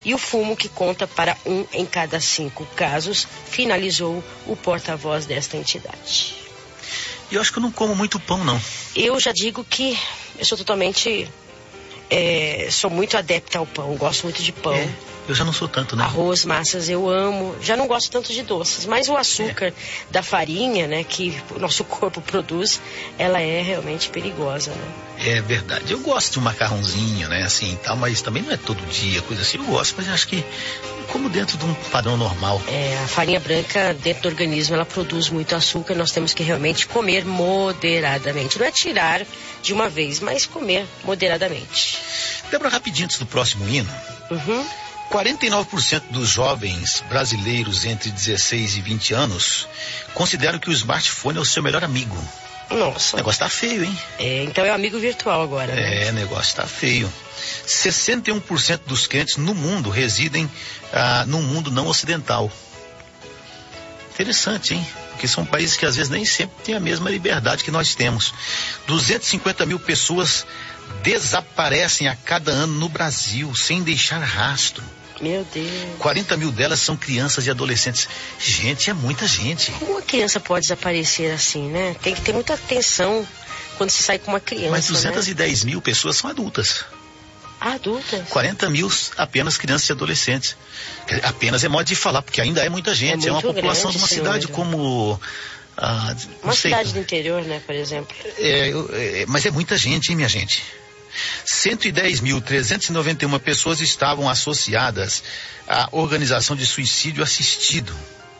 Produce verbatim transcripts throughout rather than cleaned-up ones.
E o fumo, que conta para um em cada cinco casos, finalizou o porta-voz desta entidade. E eu acho que eu não como muito pão, não. Eu já digo que eu sou totalmente... É, sou muito adepta ao pão, gosto muito de pão. É, eu já não sou tanto, né? Arroz, massas, eu amo. Já não gosto tanto de doces, mas o açúcar é. da farinha, né, que o nosso corpo produz, ela é realmente perigosa, né? É verdade. Eu gosto de um macarrãozinho, né, assim, tal, mas também não é todo dia, coisa assim. Eu gosto, mas eu acho que como dentro de um padrão normal. É, a farinha branca, dentro do organismo, ela produz muito açúcar. Nós temos que realmente comer moderadamente. Não é tirar de uma vez, mas comer moderadamente. Débora, rapidinho antes do próximo hino. Uhum. quarenta e nove por cento dos jovens brasileiros entre dezesseis e vinte anos consideram que o smartphone é o seu melhor amigo. Nossa. O negócio tá feio, hein? É, então é um amigo virtual agora, né? É, o negócio tá feio. sessenta e um por cento dos crentes no mundo residem ah, no mundo não ocidental. Interessante, hein? Porque são países que às vezes nem sempre têm a mesma liberdade que nós temos. duzentas e cinquenta mil pessoas desaparecem a cada ano no Brasil, sem deixar rastro. Meu Deus. quarenta mil delas são crianças e adolescentes. Gente, é muita gente. Como uma criança pode desaparecer assim, né? Tem que ter muita atenção quando se sai com uma criança, Mas duzentas e dez né? mil pessoas são adultas. Adultas? quarenta mil apenas crianças e adolescentes. Apenas é modo de falar, porque ainda é muita gente. É, é uma população de uma cidade número. como... Ah, uma sei, cidade do interior, né, por exemplo. É, é, mas é muita gente, hein, minha gente? cento e dez mil trezentas e noventa e uma pessoas estavam associadas à organização de suicídio assistido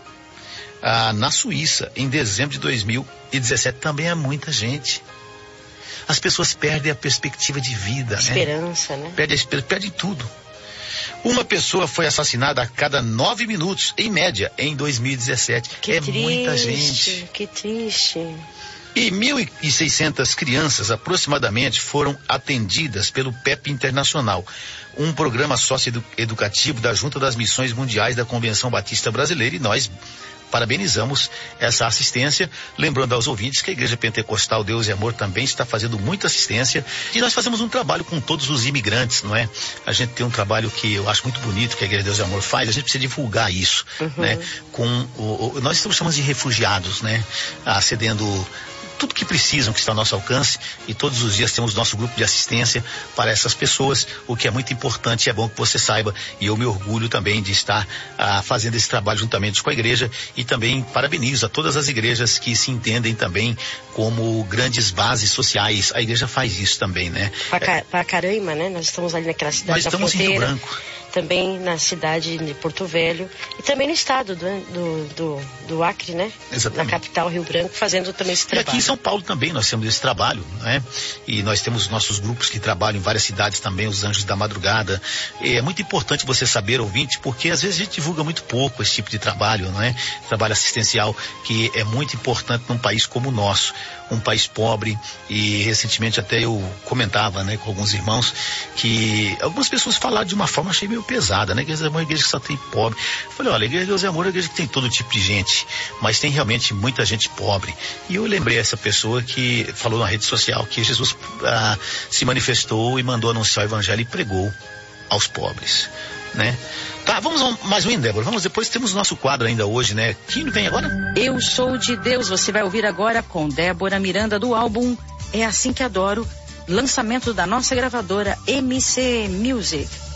ah, na Suíça, em dezembro de dois mil e dezessete. Também é muita gente. As pessoas perdem a perspectiva de vida, esperança, né? né? Perdem a esperança, perdem tudo. Uma pessoa foi assassinada a cada nove minutos, em média, em dois mil e dezessete. Que é triste, muita gente. Que triste. E mil e seiscentas crianças, aproximadamente, foram atendidas pelo P E P Internacional, um programa socioeducativo da Junta das Missões Mundiais da Convenção Batista Brasileira, e nós parabenizamos essa assistência, lembrando aos ouvintes que a Igreja Pentecostal Deus e Amor também está fazendo muita assistência, e nós fazemos um trabalho com todos os imigrantes, não é? A gente tem um trabalho que eu acho muito bonito, que a Igreja Deus e Amor faz, a gente precisa divulgar isso, uhum. né? Com o, o, nós estamos chamando de refugiados, né? Ah, cedendo tudo que precisam, que está ao nosso alcance, e todos os dias temos nosso grupo de assistência para essas pessoas, o que é muito importante, e é bom que você saiba, e eu me orgulho também de estar ah, fazendo esse trabalho juntamente com a igreja, e também parabenizo a todas as igrejas que se entendem também como grandes bases sociais. A igreja faz isso também, né? Pacaraima, né? Nós estamos ali naquela cidade da fronteira. Nós estamos em Rio Branco. Também na cidade de Porto Velho e também no estado do, do, do, do Acre, né? Exatamente. Na capital, Rio Branco, fazendo também esse trabalho. E aqui em São Paulo também nós temos esse trabalho, né? E nós temos nossos grupos que trabalham em várias cidades também, os Anjos da Madrugada. É muito importante você saber, ouvinte, porque às vezes a gente divulga muito pouco esse tipo de trabalho, não é? Trabalho assistencial, que é muito importante num país como o nosso, um país pobre. E recentemente até eu comentava, né, com alguns irmãos, que algumas pessoas falaram de uma forma, achei meio pesada, né? Que é uma igreja que só tem pobre. Eu falei, olha, a Igreja de Deus e Amor é uma igreja que tem todo tipo de gente, mas tem realmente muita gente pobre. E eu lembrei essa pessoa que falou na rede social que Jesus ah, se manifestou e mandou anunciar o evangelho e pregou aos pobres, né? Tá, vamos a mais um hino, Débora. Vamos, depois temos o nosso quadro ainda hoje, né? Que hino vem agora? Eu Sou de Deus, você vai ouvir agora com Débora Miranda do álbum É Assim Que Adoro, lançamento da nossa gravadora M C Music.